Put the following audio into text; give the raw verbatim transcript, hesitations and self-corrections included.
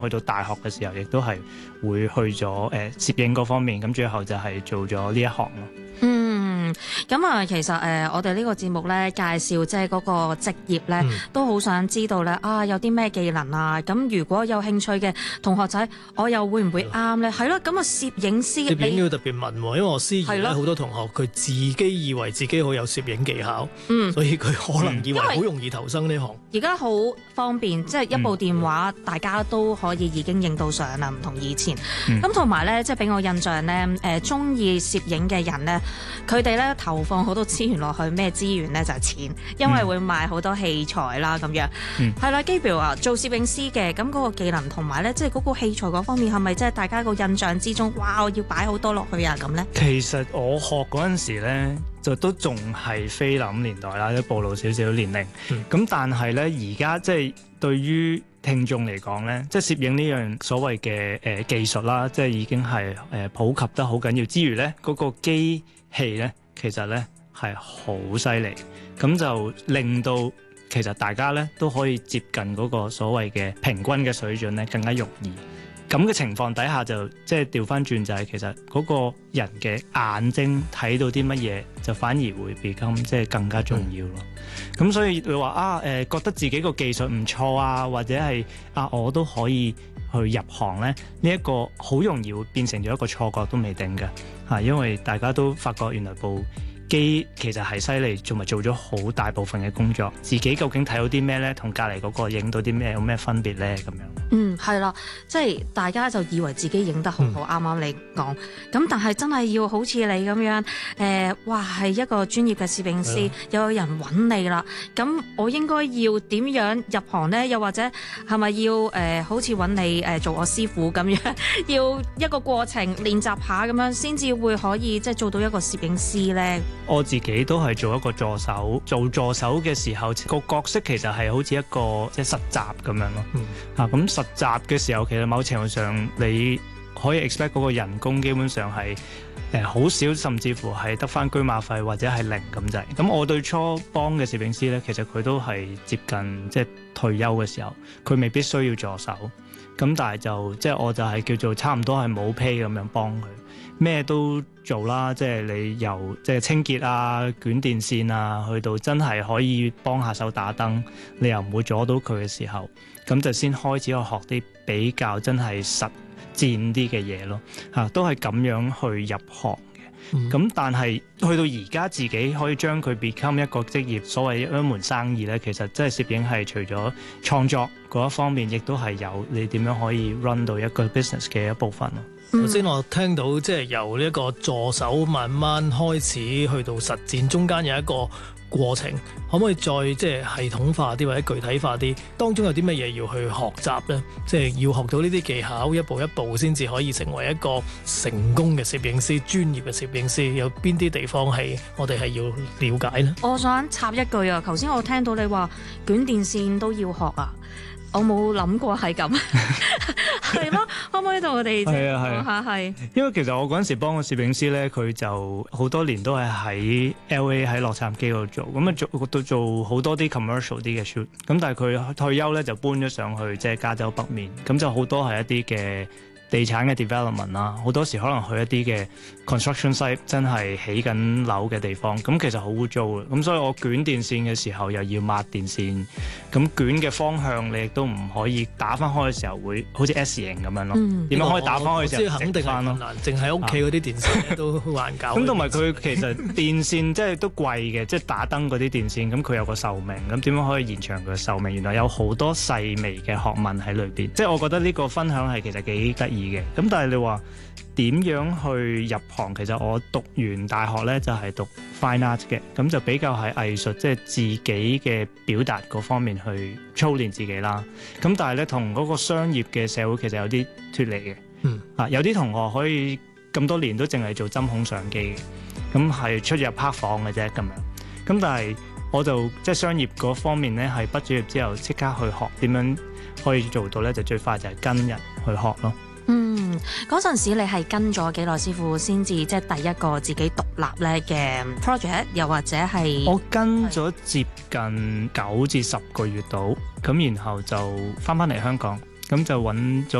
去到大學嘅時候，亦都係會去咗誒、呃、攝影嗰方面，咁最後就係做咗呢一行咯。 嗯，咁啊，其實誒、呃，我哋呢個節目咧介紹即係嗰個職業咧，嗯、都好想知道咧啊，有啲咩技能啊？咁如果有興趣嘅同學仔，我又會唔會啱咧？係咯，咁啊，攝影師， 攝影要特別問喎，因為我司儀咧好多同學佢自己以為自己好有攝影技巧，嗯，所以佢可能以為好容易投生呢行。 而家好方便，即係一部電話，嗯、大家都可以已經影到相啦，唔同以前。咁同埋咧，即係俾我印象咧，誒中意攝影嘅人咧。佢哋咧投放好多資源落去，咩資源咧就係錢，因為會買好多器材啦咁樣。係啦，Gabriel啊，做攝影師嘅，咁嗰個技能同埋咧，即係嗰個器材嗰方面係咪即係大家個印象之中，哇！我要擺好多落去啊咁咧？ 其實我學嗰陣時咧，就都仲係菲林年代啦，都暴露少少年齡。咁、嗯、但係咧，而家即係對於聽眾嚟講咧，即係攝影呢樣所謂嘅誒、呃、技術啦，即係已經係誒、呃、普及得好緊要之餘咧，嗰、嗰個機器咧，其實咧係好犀利，咁就令到其實大家咧都可以接近嗰個所謂嘅平均嘅水準咧，更加容易。咁嘅情況底下就即係調翻轉，就係其實嗰個人嘅眼睛睇到啲乜嘢，就反而會 become 即係更加重要咯。咁、嗯、所以你話啊誒、呃，覺得自己個技術唔錯啊，或者係啊我都可以去入行咧，呢、這、一個好容易會變成咗一個錯覺都未定嘅嚇，因為大家都發覺原來部機其實係犀利，仲係做咗好大部分嘅工作，自己究竟睇到啲咩咧，同隔離嗰個影到啲咩有咩分別咧咁樣？ 嗯，係啦，即係大家就以為自己影得好好，啱啱、嗯、你講，咁但係真係要好似你咁樣，誒、呃，哇，係一個專業嘅攝影師，的有人揾你啦，咁我應該要點樣入行呢？又或者係咪要誒、呃，好似揾你誒、呃、做我師傅咁樣，要一個過程練習下咁樣，先至會可以即係做到一個攝影師呢？ 我自己都係做一個助手，做助手嘅時候，個角色其實係好似一個即係實習咁樣咯。嗯、啊，咁實習嘅時候，其實某程度上你可以 expect 嗰個人工基本上係誒好少，甚至乎係得返居馬費或者係零咁滯。咁我對初幫嘅攝影師咧，其實佢都係接近即係退休嘅時候，佢未必需要助手。咁但係就即係我就係叫做差唔多係冇 pay 咁樣幫佢，咩都做啦。即係你由即係清潔啊、捲電線啊，去到真係可以幫下手打燈，你又唔會阻到佢嘅時候，咁就先開始去學啲比較真係實戰啲嘅嘢咯。嚇、啊，都係咁樣去入行嘅。咁、嗯、但係去到而家自己可以將佢 become 一個職業，所謂一門生意咧，其實真係攝影係除咗創作嗰一方面，亦都係有你點樣可以 run 到一個 business 嘅一部分咯。 頭先、嗯、我聽到即係由呢一個助手慢慢開始去到實戰，中間有一個過程，可唔可以再即係系統化啲或者具體化啲？當中有啲乜嘢要去學習呢？即係要學到呢啲技巧，一步一步先至可以成為一個成功嘅攝影師、專業嘅攝影師。有邊啲地方係我哋係要了解呢？ 我想插一句啊，頭先我聽到你話捲電線都要學啊。我冇諗過係咁，係咯？可唔可以同我哋講下？係因為其實我嗰陣時幫個攝影師咧，佢就好多年都係喺 L A 喺洛杉磯嗰度做，咁啊做都做好多啲 commercial 啲嘅 shoot。咁但係佢退休咧就搬咗上去即係加州北面，咁就好多係一啲嘅地產嘅 development 啦，好多時可能去一啲嘅 construction site 真係起緊樓嘅地方，咁其實好污糟嘅，咁所以我捲電線嘅時候又要抹電線，咁捲嘅方向你亦都唔可以打翻開嘅時候會好似 S 型咁樣咯，點樣、嗯、可以打翻開嘅時候？即係肯定係難， 淨係屋企嗰啲電線都好難搞。 咁同埋佢其實電線即係都貴嘅，即係打燈嗰啲電線，咁佢有個壽命，咁點樣可以延長佢嘅壽命？原來有好多細微嘅學問喺裏邊，即係我覺得呢個分享係其實幾得意嘅。咁但係你話點樣去入行？其實我讀完大學咧就係、是、讀 fine art 嘅，咁就比較係藝術，即係自己嘅表達嗰方面去操練自己啦。咁但係咧同嗰個商業嘅社會其實有啲脫離嘅。嗯，啊有啲同學可以咁多年都淨係做針孔相機嘅，咁係出入黑房嘅啫咁樣。咁但係我就即係商業嗰方面咧，係畢咗業之後即刻去學點樣可以做到咧，就最快就係跟人去學咯。 嗯，嗰陣時你係跟咗幾耐師傅先至即係第一個自己獨立咧嘅 project， 又或者係我跟咗接近九至十個月度，咁然後就翻返嚟香港， 咁就揾咗